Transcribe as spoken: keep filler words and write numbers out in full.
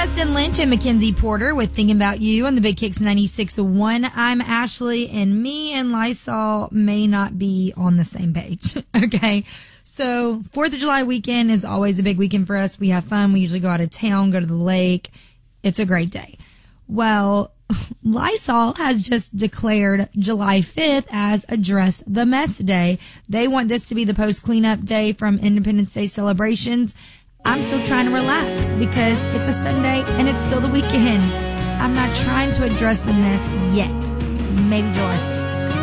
Justin Lynch and Mackenzie Porter with Thinking About You on the Big Kicks ninety-six point one. I'm Ashley, and me and Lysol may not be on the same page. Okay. So fourth of July weekend is always a big weekend for us. We have fun. We usually go out of town, go to the lake. It's a great day. Well, Lysol has just declared July fifth as Address the Mess Day. They want this to be the post cleanup day from Independence Day celebrations. I'm still trying to relax because it's a Sunday and it's still the weekend. I'm not trying to address the mess yet. Maybe July sixth.